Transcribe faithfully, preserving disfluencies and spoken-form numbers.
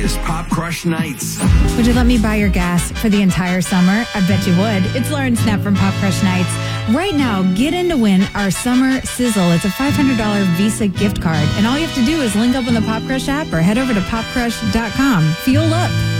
is Pop Crush Nights. Would you let me buy your gas for the entire summer? I bet you would. It's Lauren Snap from Pop Crush Nights. Right now, get in to win our Summer Sizzle. It's a five hundred dollars Visa gift card. And all you have to do is link up on the Pop Crush app or head over to pop crush dot com. Fuel up.